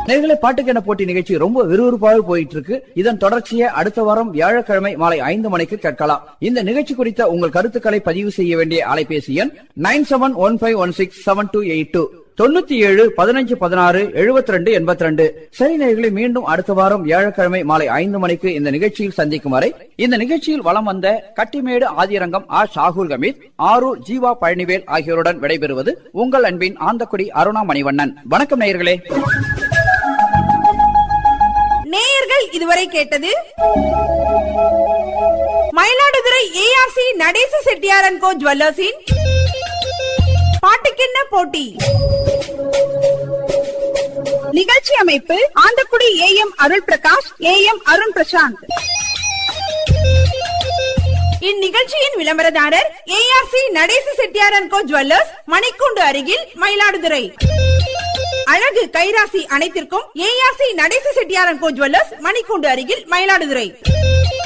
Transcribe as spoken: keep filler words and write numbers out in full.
நேயர்களே, பாட்டுக்கென போட்டி நிகழ்ச்சி ரொம்ப விறுவிறுப்பாக போயிட்டு இருக்கு. இதன் தொடர்ச்சியை அடுத்த வாரம் வியாழக்கிழமை மாலை ஐந்து மணிக்கு கேட்கலாம். இந்த நிகழ்ச்சி குறித்த உங்கள் கருத்துக்களை பதிவு செய்ய வேண்டிய அலைபேசி எண் nine seven one five one six seven two eight two தொண்ணூத்தி ஏழு பதினஞ்சு பதினாறு எழுபத்தி ரெண்டு எண்பத்தி ரெண்டு. சரி நேயர்களே, மீண்டும் அடுத்த வாரம் வியாழக்கிழமை மாலை ஐந்து மணிக்கு இந்த நிகழ்ச்சியில் சந்திக்கும் வரை இந்த நிகழ்ச்சியில் வலம் வந்த கட்டிமேடு ஆதிரங்கம் ஆ ஷாகுல் ஹமீத், ஆரூர் ஜீவா பழனிவேல் ஆகியோருடன் விடைபெறுவது உங்கள் அன்பின் ஆந்தக்குடி அருணா மணிவண்ணன். வணக்கம் நேயர்களே. நேயர்கள் இதுவரை கேட்டது மயிலாடுதுறை ஏஆர்சி நடேச செட்டியார் அண்ட் கோ ஜுவல்லர்ஸின் பாட்டுக்கென்ன போட்டி. நிகழ்ச்சி அமைப்பு Anthakudi A M Arul Prakash, A M Arun Prashanth. இந்நிகழ்ச்சியின் விளம்பரதாரர் ARC Natesa Chettiar and go jewellers, மணிக்கூண்டு அருகில், மயிலாடுதுறை. அழகு கைராசி அனைத்திற்கும் ARC Natesa Chettiar and go jewellers, மணிக்கூண்டு அருகில், மயிலாடுதுறை.